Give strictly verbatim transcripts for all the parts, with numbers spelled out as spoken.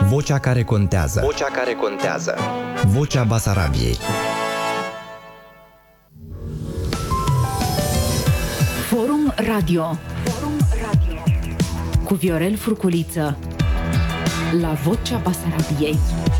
Vocea care contează. Vocea care contează. Vocea Basarabiei. Forum Radio. Forum Radio. Cu Viorel Furculiță. La Vocea Basarabiei.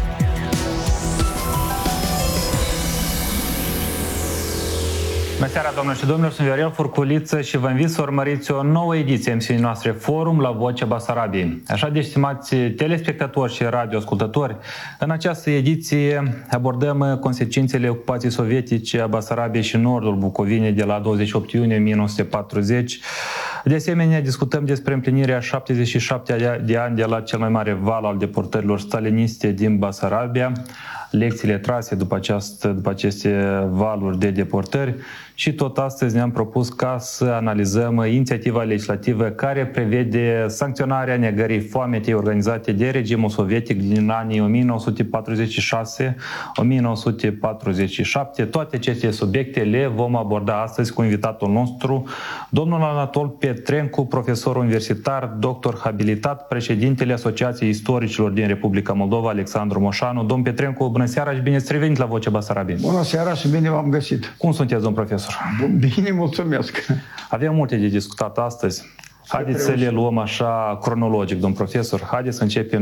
Bună seara, doamnelor și domnilor, sunt Viorel Furculiță și vă invit să urmăriți o nouă ediție a emisiunii noastre Forum la Vocea Basarabiei. Așa de stimați telespectatori și radioascultători, în această ediție abordăm consecințele ocupației sovietice a Basarabiei și nordul Bucovinei de la douăzeci și opt iunie o mie nouă sute patruzeci. De asemenea, discutăm despre împlinirea șaptezeci și șapte de ani de la cel mai mare val al deportărilor staliniste din Basarabia, lecțiile trase după, această, după aceste valuri de deportări și tot astăzi ne-am propus ca să analizăm inițiativa legislativă care prevede sancționarea negării foametei organizate de regimul sovietic din anii o mie nouă sute patruzeci și șase - o mie nouă sute patruzeci și șapte. Toate aceste subiecte le vom aborda astăzi cu invitatul nostru, domnul Anatol Petrencu, profesor universitar, doctor habilitat, președintele Asociației Istoricilor din Republica Moldova, Alexandru Moșanu. Domn Petrencu, bună seara și bine ați revenit la Vocea Basarabiei. Bună seara și bine v-am găsit. Cum sunteți, domn profesor? Bine, mulțumesc. Avem multe de discutat astăzi. Haideți să le luăm așa cronologic, domn profesor. Haideți să începem